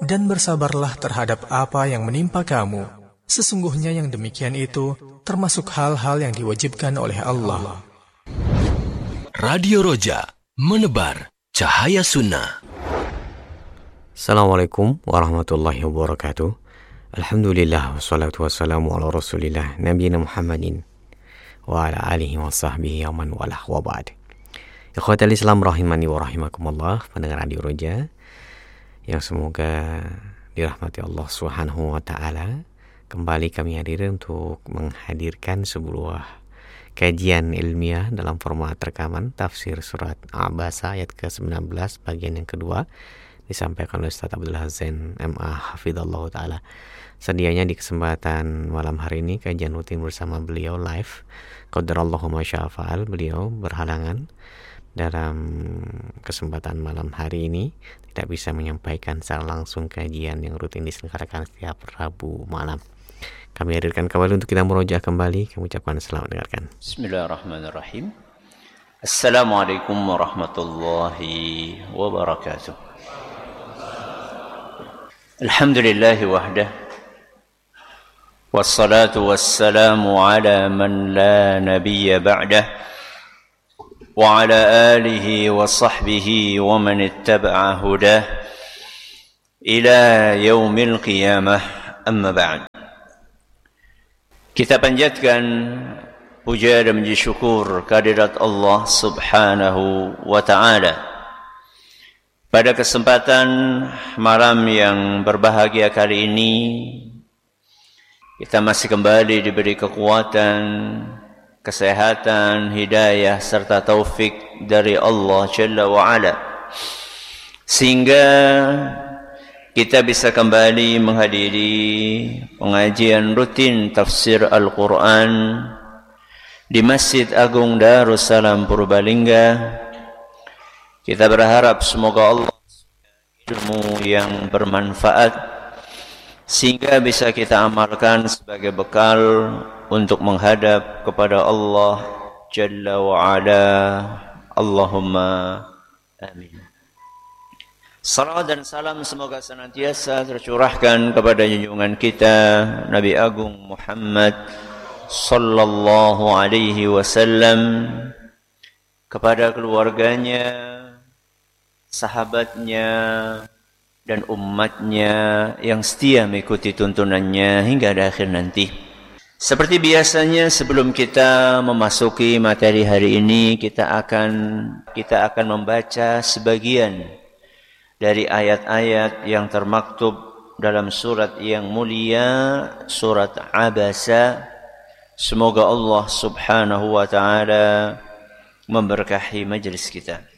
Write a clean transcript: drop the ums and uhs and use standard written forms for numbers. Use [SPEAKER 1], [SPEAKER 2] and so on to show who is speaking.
[SPEAKER 1] dan bersabarlah terhadap apa yang menimpa kamu. Sesungguhnya yang demikian itu termasuk hal-hal yang diwajibkan oleh Allah.
[SPEAKER 2] Radio Roja, menebar cahaya sunnah.
[SPEAKER 3] Assalamualaikum warahmatullahi wabarakatuh. Alhamdulillah wassalatu wassalamu ala rasulillah nabiyina Muhammadin wa ala alihi wa sahbihi wa man walah wa ba'd. Ikhwatal Islam rahimani wa rahimakumullah, pendengar Radio Roja yang semoga dirahmati Allah Subhanahu wa taala. Kembali kami hadir untuk menghadirkan sebuah kajian ilmiah dalam format rekaman tafsir surat Abasa ayat ke-19 bagian yang kedua, disampaikan oleh Ustaz Abdul Hazen MA Hafidhallahu Ta'ala. Sedianya di kesempatan malam hari ini kajian rutin bersama beliau live. Qadarallahu ma syaa fa'al. Beliau berhalangan dalam kesempatan malam hari ini, tidak bisa menyampaikan secara langsung kajian yang rutin diselenggarakan setiap Rabu malam. Kami hadirkan kembali untuk kita murojaah kembali. Kami ucapkan selamat mendengarkan.
[SPEAKER 4] Bismillahirrahmanirrahim. Assalamualaikum warahmatullahi wabarakatuh. Alhamdulillahi wahdah, wassalatu wassalamu ala man la nabiyya ba'dah, wa ala alihi wa sahbihi wa man ittaba'a hudah ila yaumil qiyamah, amma ba'd. Kita panjatkan puja dan puji syukur kehadirat Allah Subhanahu wa ta'ala. Pada kesempatan malam yang berbahagia kali ini, kita masih kembali diberi kekuatan, kesehatan, hidayah serta taufik dari Allah Jalla wa'ala, sehingga kita bisa kembali menghadiri pengajian rutin tafsir Al-Quran di Masjid Agung Darussalam Purbalingga. Kita berharap semoga Allah ilmu yang bermanfaat sehingga bisa kita amalkan sebagai bekal untuk menghadap kepada Allah Jalla wa'ala. Allahumma amin. Salawat dan salam semoga senantiasa tercurahkan kepada junjungan kita Nabi Agung Muhammad sallallahu alaihi wasallam, kepada keluarganya, sahabatnya, dan umatnya yang setia mengikuti tuntunannya hingga akhir nanti. Seperti biasanya, sebelum kita memasuki materi hari ini, kita akan membaca sebagian dari ayat-ayat yang termaktub dalam surat yang mulia, surat Abasa. Semoga Allah Subhanahu wa ta'ala memberkahi majlis kita.